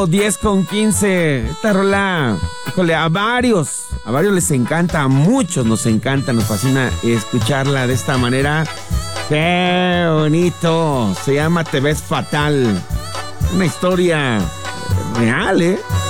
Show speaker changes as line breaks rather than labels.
10:15. Esta rola, híjole, a varios les encanta, a muchos nos encanta, nos fascina escucharla de esta manera. ¡Qué bonito! Se llama Te ves fatal. Una historia real, ¿eh?